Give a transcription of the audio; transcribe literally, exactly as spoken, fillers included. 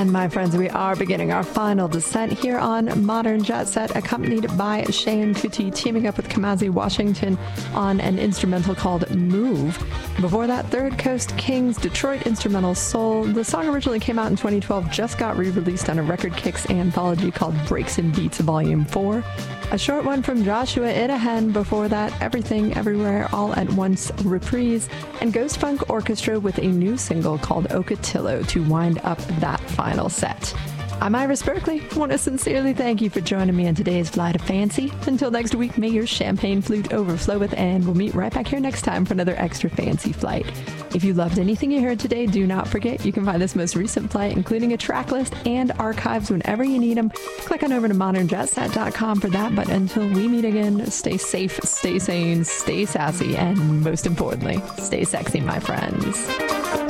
And my friends, we are beginning our final descent here on Modern Jet Set, accompanied by Shane Kuti teaming up with Kamasi Washington on an instrumental called Move. Before that, Third Coast Kings Detroit instrumental Soul. The song originally came out in twenty twelve, just got re-released on a Record Kicks anthology called Breaks and Beats Volume four. A short one from Joshua Idahen before that, Everything Everywhere All at Once Reprise, and Ghost Funk Orchestra with a new single called Ocotillo to wind up that final set. I'm Iris Berkeley. I want to sincerely thank you for joining me on today's Flight of Fancy. Until next week, may your champagne flute overfloweth, and we'll meet right back here next time for another extra fancy flight. If you loved anything you heard today, do not forget you can find this most recent flight, including a track list and archives whenever you need them. Click on over to modern jet set dot com for that. But until we meet again, stay safe, stay sane, stay sassy, and most importantly, stay sexy, my friends.